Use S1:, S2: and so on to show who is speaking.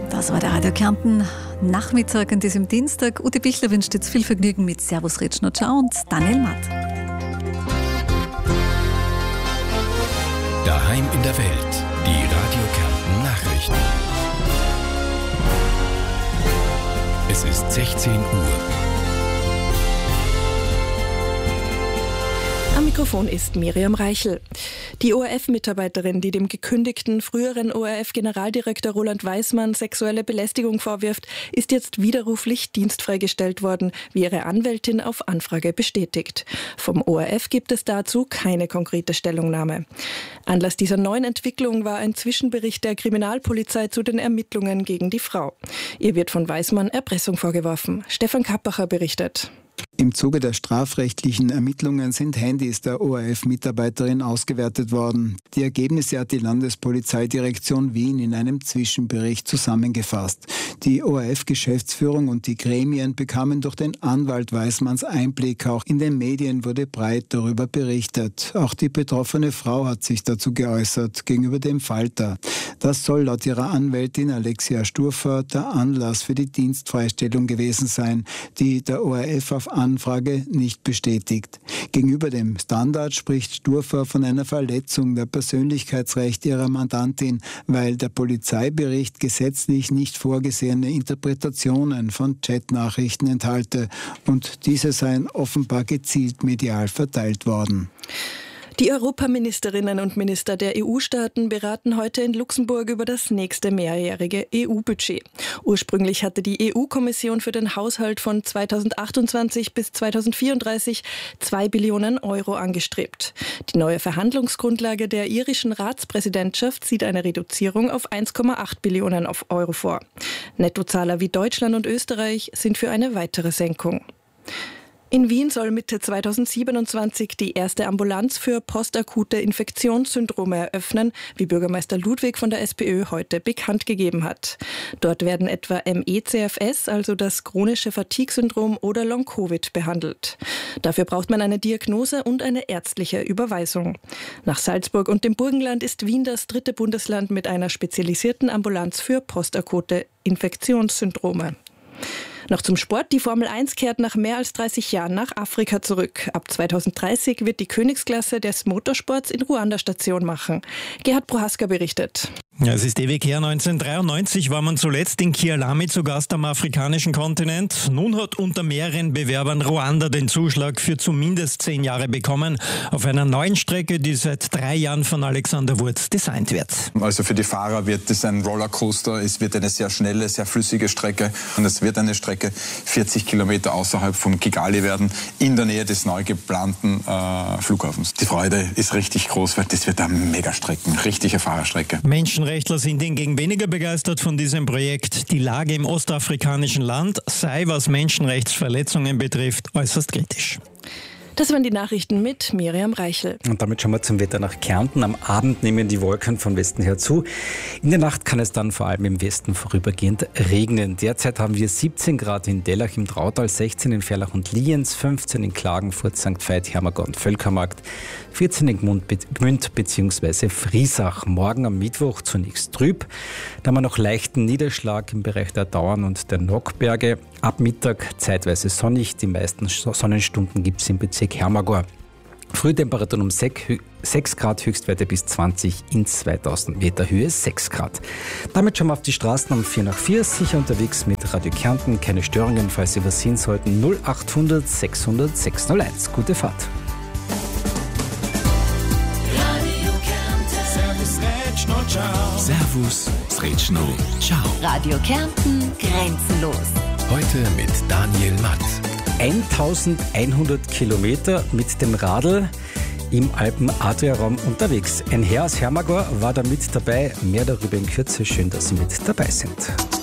S1: Das war der Radio Kärnten Nachmittag an diesem Dienstag. Ute Bichler wünscht jetzt viel Vergnügen mit Servus Retschnotschau und Daniel Matt.
S2: Daheim in der Welt, die Radio Kärnten Nachrichten. Es ist 16 Uhr.
S3: Am Mikrofon ist Miriam Reichel. Die ORF-Mitarbeiterin, die dem gekündigten früheren ORF-Generaldirektor Roland Weismann sexuelle Belästigung vorwirft, ist jetzt widerruflich dienstfreigestellt worden, wie ihre Anwältin auf Anfrage bestätigt. Vom ORF gibt es dazu keine konkrete Stellungnahme. Anlass dieser neuen Entwicklung war ein Zwischenbericht der Kriminalpolizei zu den Ermittlungen gegen die Frau. Ihr wird von Weismann Erpressung vorgeworfen. Stefan Kappacher berichtet.
S4: Im Zuge der strafrechtlichen Ermittlungen sind Handys der ORF-Mitarbeiterin ausgewertet worden. Die Ergebnisse hat die Landespolizeidirektion Wien in einem Zwischenbericht zusammengefasst. Die ORF-Geschäftsführung und die Gremien bekamen durch den Anwalt Weismanns Einblick. Auch in den Medien wurde breit darüber berichtet. Auch die betroffene Frau hat sich dazu geäußert, gegenüber dem Falter. Das soll laut ihrer Anwältin Alexia Sturfer der Anlass für die Dienstfreistellung gewesen sein, die der ORF auf Anfrage nicht bestätigt. Gegenüber dem Standard spricht Sturfer von einer Verletzung der Persönlichkeitsrechte ihrer Mandantin, weil der Polizeibericht gesetzlich nicht vorgesehene Interpretationen von Chatnachrichten enthalte und diese seien offenbar gezielt medial verteilt worden.
S3: Die Europaministerinnen und Minister der EU-Staaten beraten heute in Luxemburg über das nächste mehrjährige EU-Budget. Ursprünglich hatte die EU-Kommission für den Haushalt von 2028 bis 2034 2 Billionen Euro angestrebt. Die neue Verhandlungsgrundlage der irischen Ratspräsidentschaft sieht eine Reduzierung auf 1,8 Billionen Euro vor. Nettozahler wie Deutschland und Österreich sind für eine weitere Senkung. In Wien soll Mitte 2027 die erste Ambulanz für postakute Infektionssyndrome eröffnen, wie Bürgermeister Ludwig von der SPÖ heute bekannt gegeben hat. Dort werden etwa ME/CFS, also das chronische Fatigue-Syndrom oder Long-Covid behandelt. Dafür braucht man eine Diagnose und eine ärztliche Überweisung. Nach Salzburg und dem Burgenland ist Wien das dritte Bundesland mit einer spezialisierten Ambulanz für postakute Infektionssyndrome. Noch zum Sport. Die Formel 1 kehrt nach mehr als 30 Jahren nach Afrika zurück. Ab 2030 wird die Königsklasse des Motorsports in Ruanda Station machen. Gerhard Prohaska berichtet.
S5: Ja, es ist ewig her. 1993 war man zuletzt in Kialami zu Gast am afrikanischen Kontinent. Nun hat unter mehreren Bewerbern Ruanda den Zuschlag für zumindest 10 Jahre bekommen. Auf einer neuen Strecke, die seit 3 Jahren von Alexander Wurz designt wird.
S6: Also für die Fahrer wird es ein Rollercoaster. Es wird eine sehr schnelle, sehr flüssige Strecke. Und es wird eine Strecke 40 Kilometer außerhalb von Kigali werden, in der Nähe des neu geplanten Flughafens. Die Freude ist richtig groß, weil das wird eine Megastrecke, eine richtige Fahrerstrecke.
S5: Menschenrechtler sind hingegen weniger begeistert von diesem Projekt. Die Lage im ostafrikanischen Land sei, was Menschenrechtsverletzungen betrifft, äußerst kritisch.
S3: Das waren die Nachrichten mit Miriam Reichel.
S7: Und damit schauen wir zum Wetter nach Kärnten. Am Abend nehmen die Wolken von Westen her zu. In der Nacht kann es dann vor allem im Westen vorübergehend regnen. Derzeit haben wir 17 Grad in Dellach im Trautal, 16 in Ferlach und Lienz, 15 in Klagenfurt, St. Veit, Hermagor und Völkermarkt, 14 in Gmünd bzw. Friesach. Morgen am Mittwoch zunächst trüb. Da haben wir noch leichten Niederschlag im Bereich der Dauern und der Nockberge. Ab Mittag zeitweise sonnig. Die meisten Sonnenstunden gibt es im Bezirk Hermagor. Frühtemperaturen um 6 Grad, Höchstwerte bis 20 in 2000 Meter Höhe 6 Grad. Damit schauen wir auf die Straßen um 4 nach 4, sicher unterwegs mit Radio Kärnten. Keine Störungen, falls Sie was sehen sollten. 0800 600 601. Gute Fahrt.
S2: Radio Kärnten. Servus, Sretschno, ciao.
S8: Radio Kärnten, grenzenlos.
S2: Heute mit Daniel Matt.
S7: 1100 Kilometer mit dem Radl im Alpen-Adria-Raum unterwegs. Ein Herr aus Hermagor war da mit dabei. Mehr darüber in Kürze. Schön, dass Sie mit dabei sind.